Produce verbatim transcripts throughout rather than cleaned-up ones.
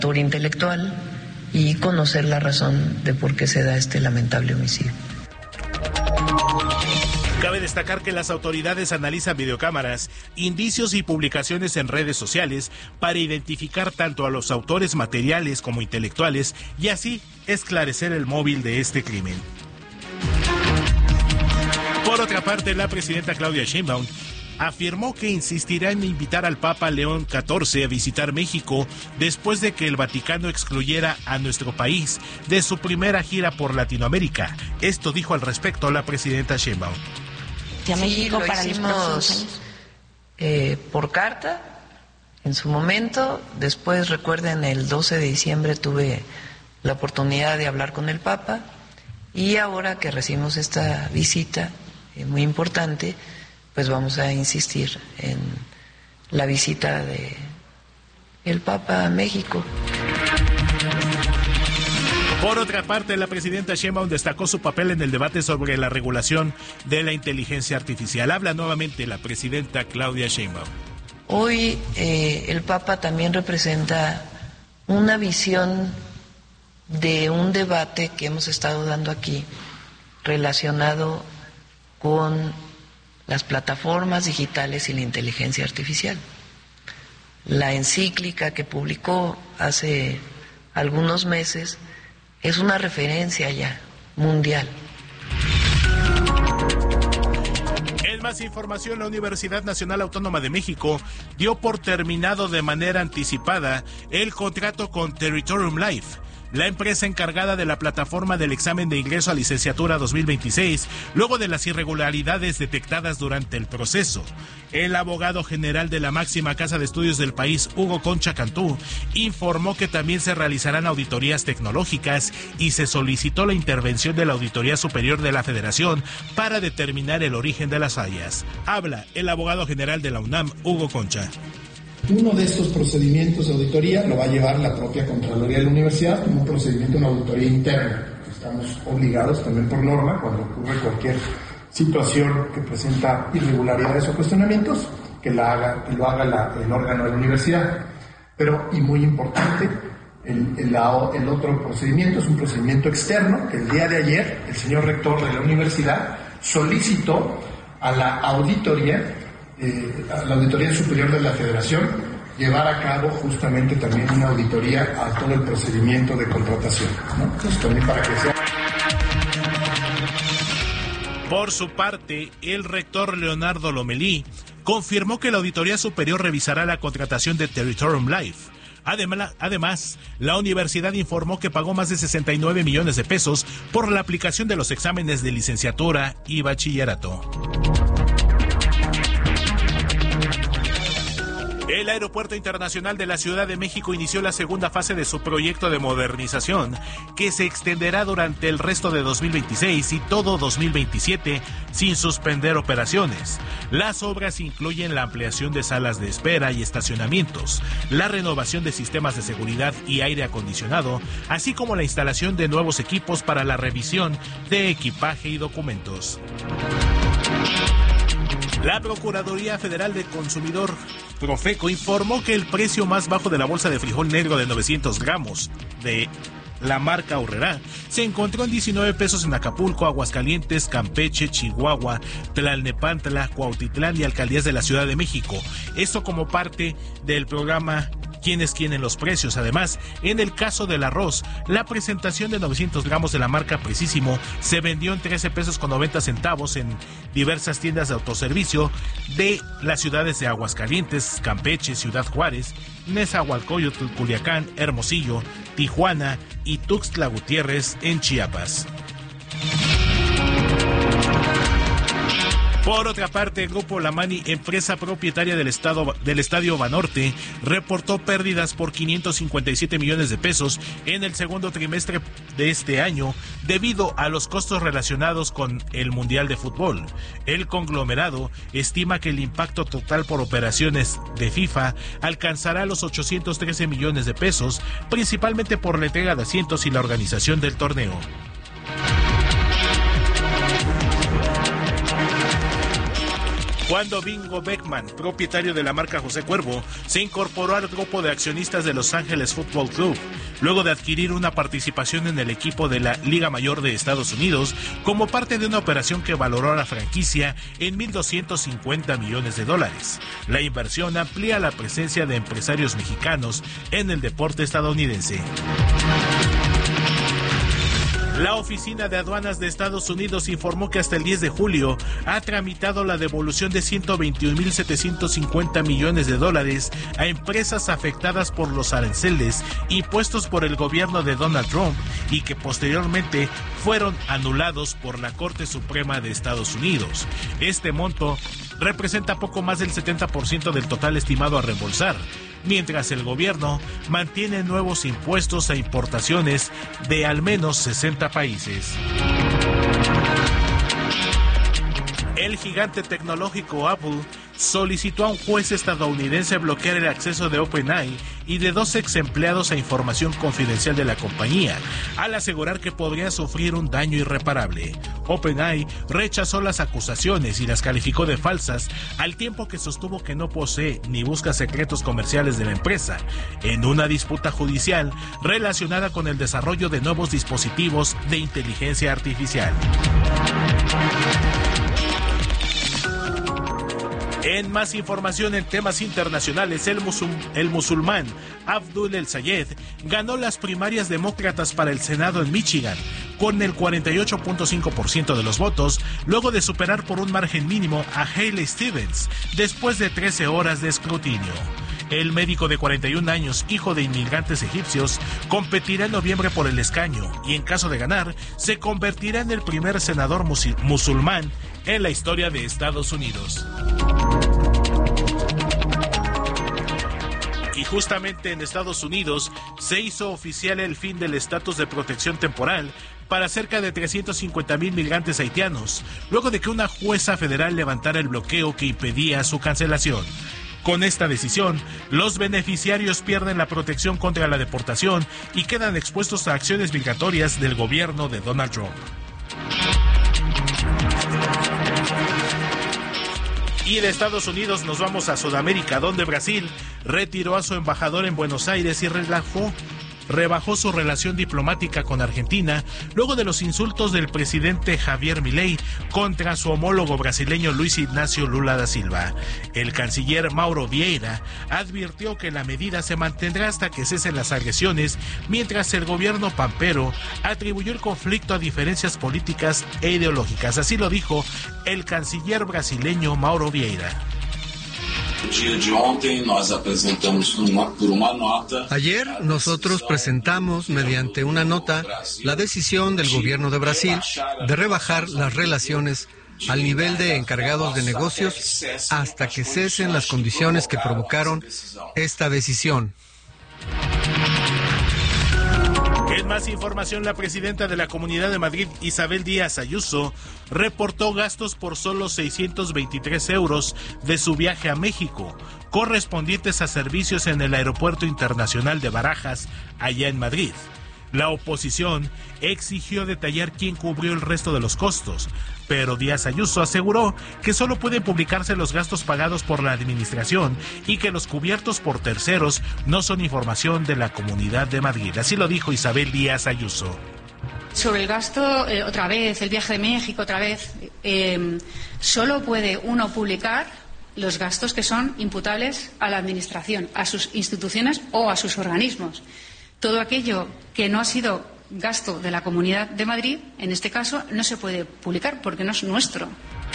intelectual y conocer la razón de por qué se da este lamentable homicidio. Cabe destacar que las autoridades analizan videocámaras, indicios y publicaciones en redes sociales para identificar tanto a los autores materiales como intelectuales y así esclarecer el móvil de este crimen. Por otra parte, la presidenta Claudia Sheinbaum afirmó que insistirá en invitar al Papa León catorce a visitar México después de que el Vaticano excluyera a nuestro país de su primera gira por Latinoamérica. Esto dijo al respecto la presidenta Sheinbaum. Sí, México lo para hicimos eh, por carta en su momento. Después, recuerden, el doce de diciembre tuve la oportunidad de hablar con el Papa y ahora que recibimos esta visita eh, muy importante, pues vamos a insistir en la visita de el Papa a México. Por otra parte, la presidenta Sheinbaum destacó su papel en el debate sobre la regulación de la inteligencia artificial. Habla nuevamente la presidenta Claudia Sheinbaum. Hoy eh, el Papa también representa una visión de un debate que hemos estado dando aquí relacionado con las plataformas digitales y la inteligencia artificial. La encíclica que publicó hace algunos meses es una referencia ya mundial. En más información, la Universidad Nacional Autónoma de México dio por terminado de manera anticipada el contrato con Territorium Life, la empresa encargada de la plataforma del examen de ingreso a licenciatura dos mil veintiséis, luego de las irregularidades detectadas durante el proceso. El abogado general de la máxima casa de estudios del país, Hugo Concha Cantú, informó que también se realizarán auditorías tecnológicas y se solicitó la intervención de la Auditoría Superior de la Federación para determinar el origen de las fallas. Habla el abogado general de la UNAM, Hugo Concha. Uno de estos procedimientos de auditoría lo va a llevar la propia Contraloría de la Universidad como un procedimiento, una auditoría interna. Estamos obligados también por norma, cuando ocurre cualquier situación que presenta irregularidades o cuestionamientos, que, la haga, que lo haga la, el órgano de la universidad. Pero, y muy importante, el, el, el otro procedimiento es un procedimiento externo, que el día de ayer el señor rector de la universidad solicitó a la auditoría Eh, a la Auditoría Superior de la Federación llevar a cabo justamente también una auditoría a todo el procedimiento de contratación, ¿no? Entonces, también para que sea... Por su parte, el rector Leonardo Lomelí confirmó que la Auditoría Superior revisará la contratación de Territorium Life. Además, además, la universidad informó que pagó más de sesenta y nueve millones de pesos por la aplicación de los exámenes de licenciatura y bachillerato. El Aeropuerto Internacional de la Ciudad de México inició la segunda fase de su proyecto de modernización, que se extenderá durante el resto de dos mil veintiséis y todo dos mil veintisiete sin suspender operaciones. Las obras incluyen la ampliación de salas de espera y estacionamientos, la renovación de sistemas de seguridad y aire acondicionado, así como la instalación de nuevos equipos para la revisión de equipaje y documentos. La Procuraduría Federal del Consumidor, Profeco, informó que el precio más bajo de la bolsa de frijol negro de novecientos gramos de la marca Aurrerá se encontró en diecinueve pesos en Acapulco, Aguascalientes, Campeche, Chihuahua, Tlalnepantla, Cuautitlán y alcaldías de la Ciudad de México. Esto como parte del programa ¿Quién es quién en los precios? Además, en el caso del arroz, la presentación de novecientos gramos de la marca Precisimo se vendió en trece pesos con noventa centavos en diversas tiendas de autoservicio de las ciudades de Aguascalientes, Campeche, Ciudad Juárez, Nezahualcóyotl, Culiacán, Hermosillo, Tijuana y Tuxtla Gutiérrez en Chiapas. Por otra parte, el Grupo Lamani, empresa propietaria del, estado, del Estadio Banorte, reportó pérdidas por quinientos cincuenta y siete millones de pesos en el segundo trimestre de este año debido a los costos relacionados con el Mundial de Fútbol. El conglomerado estima que el impacto total por operaciones de FIFA alcanzará los ochocientos trece millones de pesos, principalmente por la entrega de asientos y la organización del torneo. cuando Bingo Beckman, propietario de la marca José Cuervo, se incorporó al grupo de accionistas de Los Ángeles Football Club, luego de adquirir una participación en el equipo de la Liga Mayor de Estados Unidos como parte de una operación que valoró a la franquicia en mil doscientos cincuenta millones de dólares. La inversión amplía la presencia de empresarios mexicanos en el deporte estadounidense. La Oficina de Aduanas de Estados Unidos informó que hasta el diez de julio ha tramitado la devolución de ciento veintiún mil setecientos cincuenta millones de dólares a empresas afectadas por los aranceles impuestos por el gobierno de Donald Trump y que posteriormente fueron anulados por la Corte Suprema de Estados Unidos. Este monto representa poco más del setenta por ciento del total estimado a reembolsar, mientras el gobierno mantiene nuevos impuestos a importaciones de al menos sesenta países. El gigante tecnológico Apple solicitó a un juez estadounidense bloquear el acceso de OpenAI y de dos ex empleados a información confidencial de la compañía, al asegurar que podría sufrir un daño irreparable. OpenAI rechazó las acusaciones y las calificó de falsas, al tiempo que sostuvo que no posee ni busca secretos comerciales de la empresa, en una disputa judicial relacionada con el desarrollo de nuevos dispositivos de inteligencia artificial. En más información en temas internacionales, el, musul, el musulmán Abdul El Sayed ganó las primarias demócratas para el Senado en Michigan con el cuarenta y ocho punto cinco por ciento de los votos, luego de superar por un margen mínimo a Haley Stevens después de trece horas de escrutinio. El médico de cuarenta y un años, hijo de inmigrantes egipcios, competirá en noviembre por el escaño y en caso de ganar, se convertirá en el primer senador musul- musulmán en la historia de Estados Unidos. Y justamente en Estados Unidos se hizo oficial el fin del estatus de protección temporal para cerca de trescientos cincuenta mil migrantes haitianos, luego de que una jueza federal levantara el bloqueo que impedía su cancelación. Con esta decisión, los beneficiarios pierden la protección contra la deportación y quedan expuestos a acciones migratorias del gobierno de Donald Trump. Y de Estados Unidos nos vamos a Sudamérica, donde Brasil retiró a su embajador en Buenos Aires y relajó, rebajó su relación diplomática con Argentina luego de los insultos del presidente Javier Milei contra su homólogo brasileño Luis Ignacio Lula da Silva. El canciller Mauro Vieira advirtió que la medida se mantendrá hasta que cesen las agresiones, mientras el gobierno pampero atribuyó el conflicto a diferencias políticas e ideológicas. Así lo dijo el canciller brasileño Mauro Vieira. Ayer nosotros presentamos mediante una nota la decisión del gobierno de Brasil de rebajar las relaciones al nivel de encargados de negocios hasta que cesen las condiciones que provocaron esta decisión. En más información, la presidenta de la Comunidad de Madrid, Isabel Díaz Ayuso, reportó gastos por solo seiscientos veintitrés euros de su viaje a México, correspondientes a servicios en el Aeropuerto Internacional de Barajas, allá en Madrid. La oposición exigió detallar quién cubrió el resto de los costos, pero Díaz Ayuso aseguró que solo pueden publicarse los gastos pagados por la administración y que los cubiertos por terceros no son información de la Comunidad de Madrid. Así lo dijo Isabel Díaz Ayuso. Sobre el gasto, eh, otra vez, el viaje de México, otra vez, eh, solo puede uno publicar los gastos que son imputables a la administración, a sus instituciones o a sus organismos. Todo aquello que no ha sido gasto de la Comunidad de Madrid, en este caso, no se puede publicar porque no es nuestro.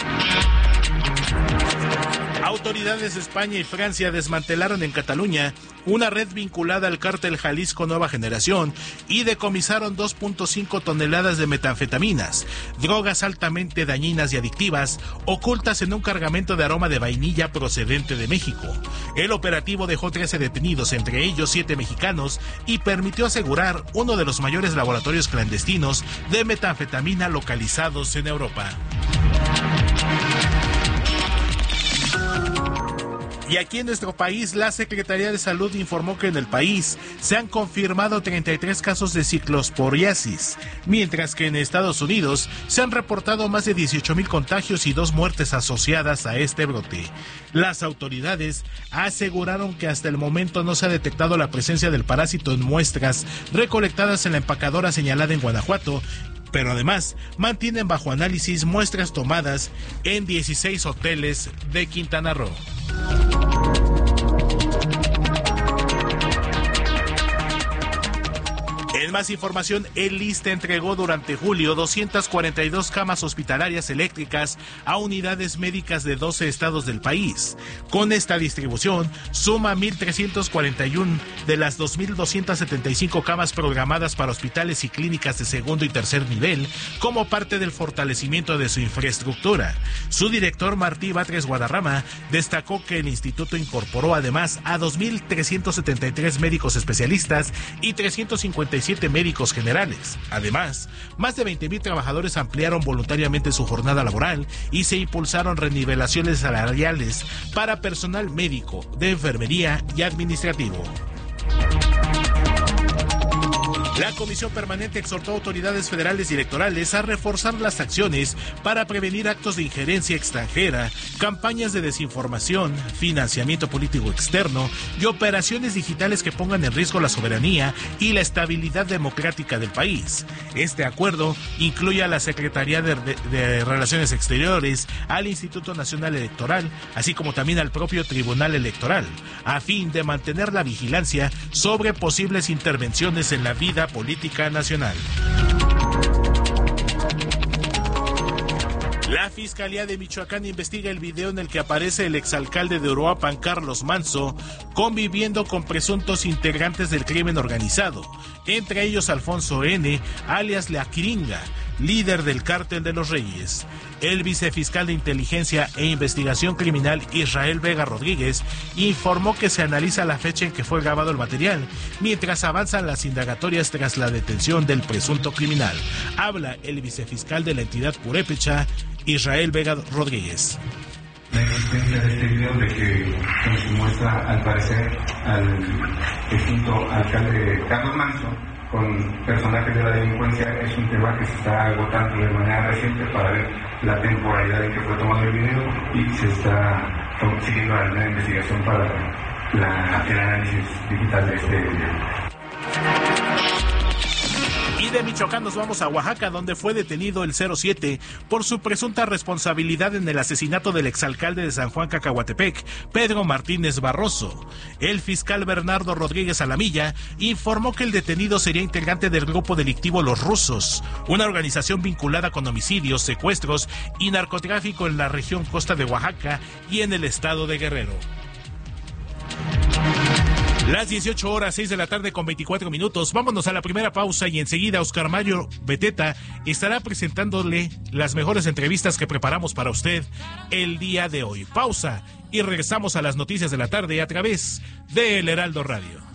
Autoridades de España y Francia desmantelaron en Cataluña una red vinculada al cártel Jalisco Nueva Generación y decomisaron dos punto cinco toneladas de metanfetaminas, drogas altamente dañinas y adictivas, ocultas en un cargamento de aroma de vainilla procedente de México. El operativo dejó trece detenidos, entre ellos siete mexicanos, y permitió asegurar uno de los mayores laboratorios clandestinos de metanfetamina localizados en Europa. Y aquí en nuestro país, la Secretaría de Salud informó que en el país se han confirmado treinta y tres casos de ciclosporiasis, mientras que en Estados Unidos se han reportado más de dieciocho mil contagios y dos muertes asociadas a este brote. Las autoridades aseguraron que hasta el momento no se ha detectado la presencia del parásito en muestras recolectadas en la empacadora señalada en Guanajuato, pero además mantienen bajo análisis muestras tomadas en dieciséis hoteles de Quintana Roo. En más información, el ISSSTE entregó durante julio doscientas cuarenta y dos camas hospitalarias eléctricas a unidades médicas de doce estados del país. Con esta distribución, suma mil trescientas cuarenta y uno de las dos mil doscientas setenta y cinco camas programadas para hospitales y clínicas de segundo y tercer nivel, como parte del fortalecimiento de su infraestructura. Su director, Martí Batres Guadarrama, destacó que el instituto incorporó además a dos mil trescientos setenta y tres médicos especialistas y trescientos cincuenta y siete médicos generales. Además, más de veinte mil trabajadores ampliaron voluntariamente su jornada laboral y se impulsaron renivelaciones salariales para personal médico, de enfermería y administrativo. La Comisión Permanente exhortó a autoridades federales y electorales a reforzar las acciones para prevenir actos de injerencia extranjera, campañas de desinformación, financiamiento político externo y operaciones digitales que pongan en riesgo la soberanía y la estabilidad democrática del país. Este acuerdo incluye a la Secretaría de, de, de Relaciones Exteriores, al Instituto Nacional Electoral, así como también al propio Tribunal Electoral, a fin de mantener la vigilancia sobre posibles intervenciones en la vida política nacional. La Fiscalía de Michoacán investiga el video en el que aparece el exalcalde de Uruapan, Carlos Manso, conviviendo con presuntos integrantes del crimen organizado, entre ellos Alfonso N., alias La Quiringa, líder del Cártel de los Reyes. El vicefiscal de Inteligencia e Investigación Criminal, Israel Vega Rodríguez, informó que se analiza la fecha en que fue grabado el material, mientras avanzan las indagatorias tras la detención del presunto criminal. Habla el vicefiscal de la entidad purépecha, Israel Vega Rodríguez. La existencia de este video de que nos muestra, al parecer, al extinto alcalde Carlos Manso con personajes de la delincuencia es un tema que se está agotando de manera reciente para ver la temporalidad en que fue tomado el video y se está siguiendo la investigación para la, el análisis digital de este video. Y de Michoacán nos vamos a Oaxaca, donde fue detenido el cero siete por su presunta responsabilidad en el asesinato del exalcalde de San Juan Cacahuatepec, Pedro Martínez Barroso. El fiscal Bernardo Rodríguez Alamilla informó que el detenido sería integrante del grupo delictivo Los Rusos, una organización vinculada con homicidios, secuestros y narcotráfico en la región costa de Oaxaca y en el estado de Guerrero. Las dieciocho horas, seis de la tarde con veinticuatro minutos. Vámonos a la primera pausa y enseguida Oscar Mario Beteta estará presentándole las mejores entrevistas que preparamos para usted el día de hoy. Pausa y regresamos a las noticias de la tarde a través de El Heraldo Radio.